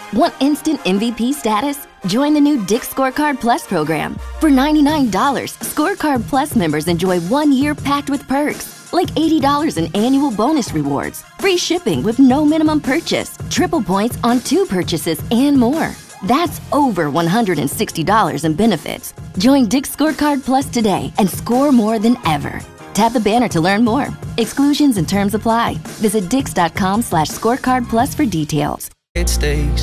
Want instant MVP status? Join the new Dick's Scorecard Plus program. For $99, Scorecard Plus members enjoy 1 year packed with perks, like $80 in annual bonus rewards, free shipping with no minimum purchase, triple points on 2 purchases, and more. That's over $160 in benefits. Join Dick's Scorecard Plus today and score more than ever. Tap the banner to learn more. Exclusions and terms apply. Visit dix.com/scorecardplus for details. It stays.